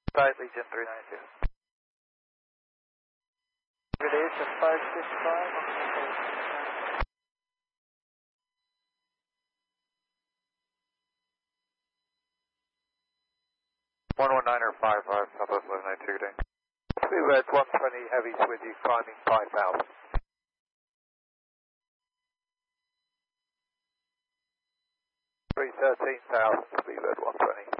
Side Legion 392. Gradation 565. 119er 55, Southwest 1192 today. Speedbird 120 heavies with you, climbing 5,000. 313,000, Speedbird 120.